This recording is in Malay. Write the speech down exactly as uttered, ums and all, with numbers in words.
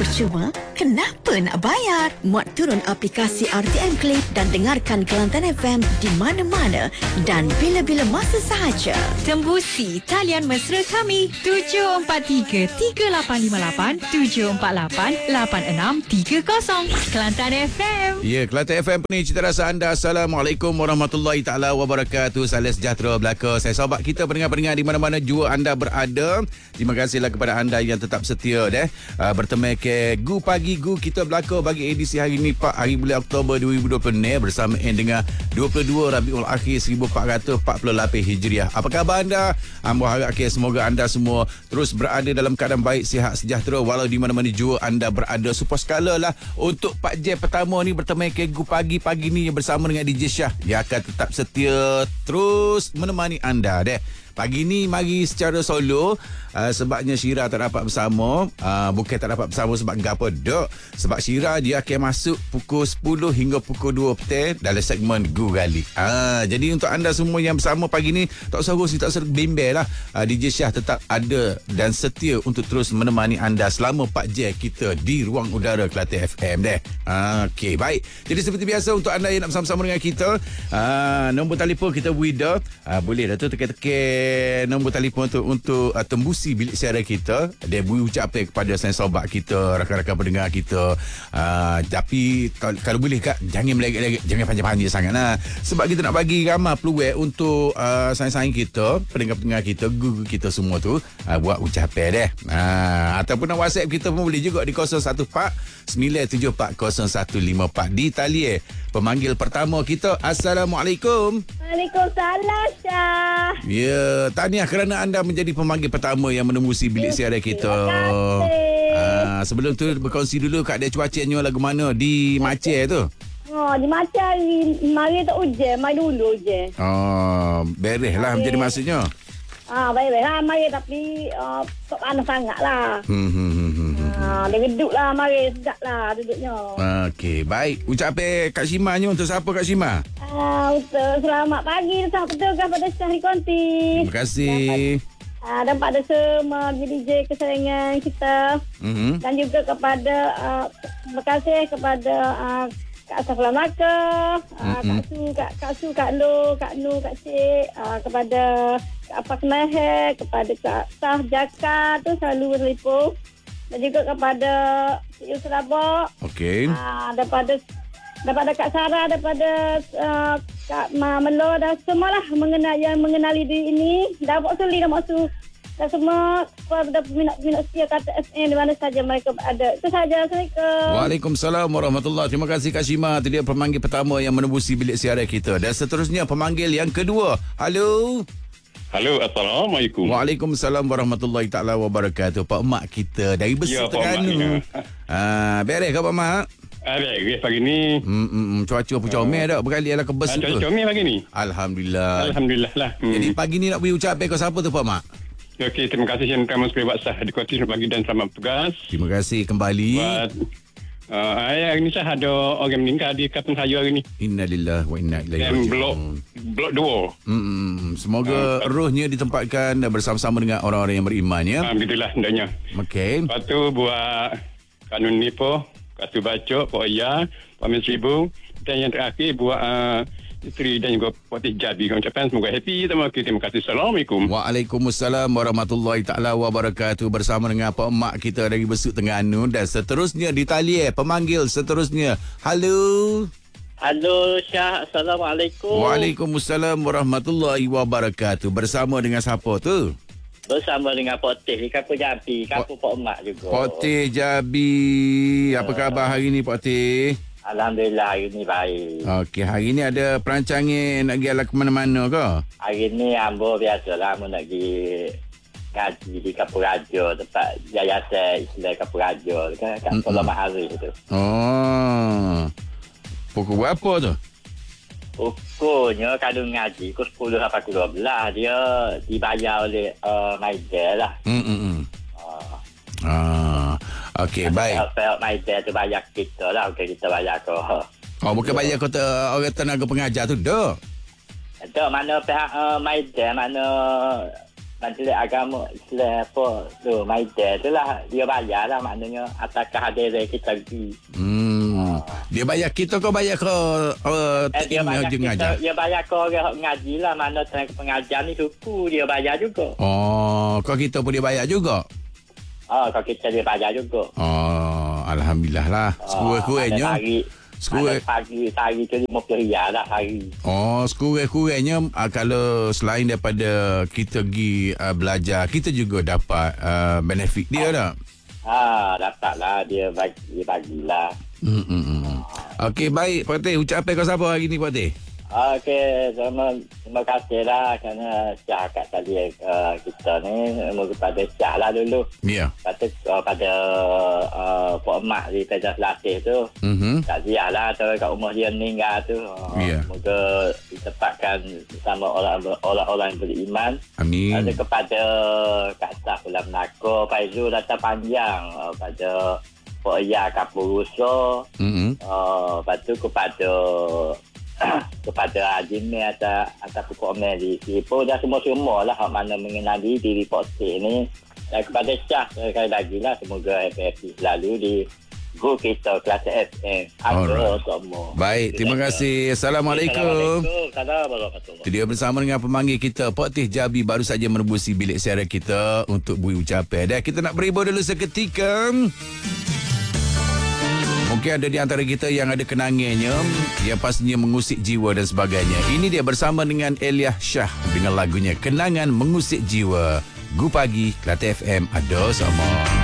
percuma? Kenapa nak bayar? Muat turun aplikasi R T M Click dan dengarkan Kelantan F M di mana-mana dan bila-bila masa sahaja. Tembusi talian mesra kami tujuh empat tiga tiga lapan lima lapan tujuh empat lapan lapan enam tiga kosong. Kelantan F M. Ya, Kelantan F M penuh cita rasa anda. Assalamualaikum warahmatullahi taala wabarakatuh. Salam sejahtera belaka. Saya sahabat kita pendengar-pendengar di mana-mana jua anda berada. Terima kasihlah kepada anda yang tetap setia deh. Uh, bertemu ke Gu Pagi Gu kita belaka bagi edisi hari ini Pak, hari bulan Oktober dua ribu dua puluh ni bersamaan dengan dua puluh dua Rabiul Akhir seribu empat ratus empat puluh lapan Hijriah. Apa khabar anda? Ambo harap okay, semoga anda semua terus berada dalam keadaan baik, sihat, sejahtera walau di mana-mana jua anda berada. Super skala lah untuk Pak J pertama ni bertemu ke Gu Pagi pagi ni bersama dengan D J Syah. Dia akan tetap setia terus menemani anda deh. Pagi ni mari secara solo uh, sebabnya Syira tak dapat bersama. Uh, bukan tak dapat bersama sebab apa dok. Sebab Syira dia akan masuk pukul sepuluh hingga pukul dua petang dalam segmen Gu Gali. Uh, jadi untuk anda semua yang bersama pagi ni tak usah rusi, tak usah bimbel lah. Uh, D J Syah tetap ada dan setia untuk terus menemani anda selama Pak J kita di ruang udara Kelantan F M deh. Uh, Okey, baik. Jadi seperti biasa untuk anda yang nak bersama-sama dengan kita, uh, nombor telefon kita Wida. Uh, boleh dah tu tekan-tekan nombor telefon untuk untuk uh, tembusi bilik siaran kita. Dia beri ucapan kepada saya sobat kita, rakan-rakan pendengar kita. Uh, tapi kalau, kalau boleh Kak, jangan melegak-legak, jangan panjang-panjang sangat lah. Sebab kita nak bagi ramai peluang untuk uh, saing-saing kita, pendengar-pendengar kita, guru kita semua tu uh, buat ucapan deh. Uh, ataupun nak WhatsApp kita pun boleh juga di kosong satu empat sembilan tujuh empat kosong satu lima empat di talian. Pemanggil pertama kita. Assalamualaikum. Waalaikumsalam, Syah. Ya, tahniah kerana anda menjadi pemanggil pertama yang menembusi bilik siaran kita. Ah, sebelum tu berkongsi dulu Kak, dia cuacanya lagu mana di Maceh tu? Oh, di Maceh mari tak hujan, mari dulu hujan. Oh, beres lah menjadi maksudnya. Ah, baik-baik lah mari tapi uh, tak panas sangat lah. Hmm, hmm, hmm, hmm. Ah, dia reduk lah mari, sedap lah duduknya. Okey, baik. Ucapan Kak Syima ni untuk siapa Kak Syima? Ah, untuk selamat pagi, selamat petang kepada Syahri Konti. Terima kasih. Ah, dan pada semua D J kesayangan kita. Mm-hmm. Dan juga kepada uh, terima kasih kepada uh, Kak Asaf Lamaka, uh, mm-hmm. Kak Su, Kak, Kak Su, Kak Lo, Kak Nu, Kak Cik, uh, kepada Kak Apak Meher, kepada Kak Sah Jaka tu selalu telefon. Dan juga kepada Cik Yu Serabak. Okey. Uh, daripada daripada Kak Sarah, daripada uh, Kak Ma Melo dan semualah mengenal yang mengenali diri ini. Dah buat suli dah maksud. Dan semua kepada peminat-peminat setia Kelantan F M di mana saja mereka berada. Itu saja. Assalamualaikum. Waalaikumsalam warahmatullahi. Terima kasih Kak Syima. Itu dia pemanggil pertama yang menembusi bilik siaran kita. Dan seterusnya pemanggil yang kedua. Halo. Halo, Assalamualaikum. Waalaikumsalam warahmatullahi taala wabarakatuh. Pak Mak kita dari Besut ya, Terengganu. Ya. Ah, beres ke Pak Mak? Ada beres pagi ni. Hmm, hmm cuaca pun comel dak berkali ala ke Besut tu. Cuaca comel pagi ni. Alhamdulillah. Alhamdulillah lah. Hmm. Jadi pagi ni nak beri ucapan ke siapa tu Pak Mak? Okey, terima kasih yang pertama sekali buat sah di Kuantis pagi dan selamat bertugas. Terima kasih kembali. Buat uh, hari ni saya ada orang meninggal di kampung saya hari ni. Innalillahi wa inna ilaihi raji'un. Blok blok dua. Hmm, semoga uh, rohnya ditempatkan bersama-sama dengan orang-orang yang beriman ya. Alhamdulillah hendaknya. Okey. Lepas tu buat kanun nipo, Katu Bacok, Pak Iya, Pak Mensibu dan yang terakhir buat uh, isteri dan juga Puan Jabi. Kami ucapkan semoga happy. Terima kasih. Terima kasih. Assalamualaikum. Waalaikumsalam warahmatullahi taala wabarakatuh. Bersama dengan Pak Mak kita dari Besut Terengganu dan seterusnya di talian pemanggil seterusnya. Halo. Halo Syah. Assalamualaikum. Waalaikumsalam warahmatullahi wabarakatuh. Bersama dengan siapa tu? Bersama dengan Potih di Kampung Jabi, Kampung Pak Mak juga. Potih Jabi. Apa khabar hari ni Potih? Alhamdulillah hari ni baik. Okey, hari ni ada perancangan nak pergi ke mana-mana ke? Hari ni ambo biasalah mau nak pergi ngaji di Kampung Raja, tempat yayasan Islam Kampung Raja kan, kat Pulau Mahari tu. Oh. Pukul berapa tu? Pokoknya kalau ngaji pukul sepuluh sampai pukul dua belas dia dibayar oleh uh, Maidel lah. Hmm hmm. hmm. Uh. Ah. Okey, baik. Kalau Maidel tu bayar kita lah, bukan kita bayar ke. Oh, bukan bayar kota orang tenaga pengajar tu dah. Ada mana pihak uh, Maidel, mana Majlis Agama Islam apa tu Maida tu lah dia bayar lah maknanya atas kehadiran kita pergi. Hmm. Dia bayar kita kau bayar ke uh, Eh, dia bayar je kita, ngajar? dia bayar ke orang ngaji lah mana tengah pengajar ni suku dia bayar juga. Oh, kau kita pun dia bayar juga? Oh, kalau kita dia bayar juga. Oh, alhamdulillah lah. Sekurang-kurangnya. Sekurang pagi hari tu lima puluh riyal lah hari. Oh, sekurang-kurangnya uh, kalau selain daripada kita pergi uh, belajar, kita juga dapat uh, benefit dia tak? Ha, dapatlah dia bagi bagilah. Hmm, hmm, hmm. Okey, baik Pak Teh, ucapan kau siapa hari ni Pak Teh? Okey, terima, terima kasih lah kerana Syah kat tadi uh, kita ni. Terima kepada Syah lah dulu. Ya. Lepas tu uh, pada uh, Pok Mak di Pedas Latih tu. Mhm. Tak ziah lah tu kat rumah dia meninggal tu. Uh, Ya. Semoga ditempatkan bersama orang- orang-orang yang beriman. Amin. Ada kepada Kak Sah Pulau Melaka, Faizul Data Panjang, uh, pada Pok Ia Kapuruso, Mhm. uh, lepas tu kepada kepada Haji Mei atau atau Pukul Mei di Ipoh dah semua-semua lah mana mengenali diri Pok Teh ni. Dan kepada Syah sekali lagi lah semoga F F P selalu di guru kita kelas F M. Ada semua. Baik, terima kasih. Assalamualaikum. Assalamualaikum warahmatullahi. Itu dia bersama dengan pemanggil kita Pak Teh Jabi baru saja menembusi bilik siaran kita untuk beri ucapan. Dan kita nak berhibur dulu seketika. Mungkin ada di antara kita yang ada kenangannya yang pastinya mengusik jiwa dan sebagainya. Ini dia bersama dengan Elia Shah dengan lagunya Kenangan Mengusik Jiwa. Gu Pagi, Kelate F M, ada sama.